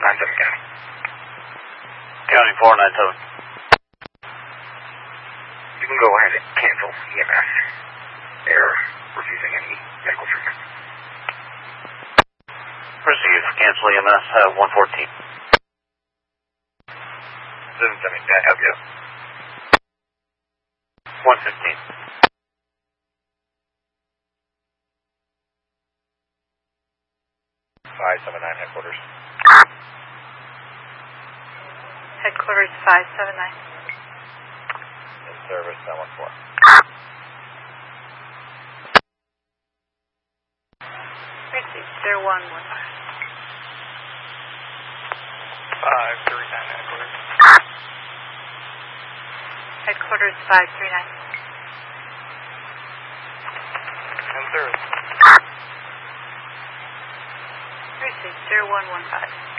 County. County 497. You can go ahead and cancel EMS. They're refusing any medical treatment. Proceed. Cancel EMS 114. 770, can I help you? 115. 579 headquarters. Headquarters 579. In service 914. Receive 0115. 539 headquarters. Headquarters 539. In service. Receive 0115.